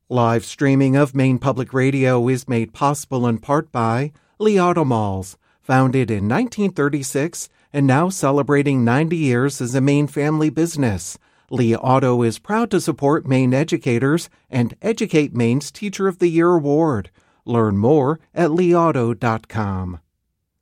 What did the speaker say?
Live streaming of Maine Public Radio is made possible in part by Lee Auto Malls, founded in 1936 and now celebrating 90 years as a Maine family business. Lee Auto is proud to support Maine educators and Educate Maine's Teacher of the Year award. Learn more at leeauto.com.